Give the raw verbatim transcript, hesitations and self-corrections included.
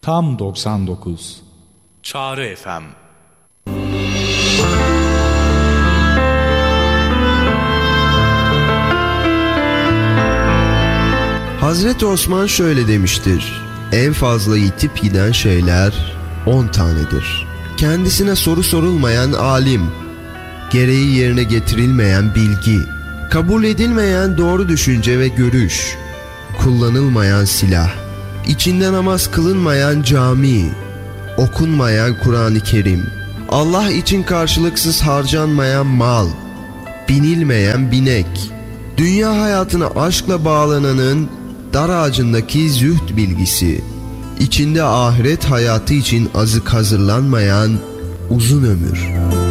Tam doksan dokuz. Çağrı F M. Hazreti Osman şöyle demiştir: en fazla yitip giden şeyler on tanedir. Kendisine soru sorulmayan alim, gereği yerine getirilmeyen bilgi, kabul edilmeyen doğru düşünce ve görüş, kullanılmayan silah, içinde namaz kılınmayan cami, okunmayan Kur'an-ı Kerim, Allah için karşılıksız harcanmayan mal, binilmeyen binek, dünya hayatına aşkla bağlananın dar ağacındaki zühd bilgisi, içinde ahiret hayatı için azık hazırlanmayan uzun ömür.